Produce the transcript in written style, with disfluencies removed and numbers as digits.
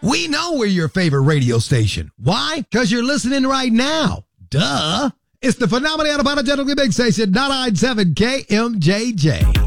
We know we're your favorite radio station. Why? Because you're listening right now. Duh. It's the phenomenal, unapologetically big station, 997 KMJJ.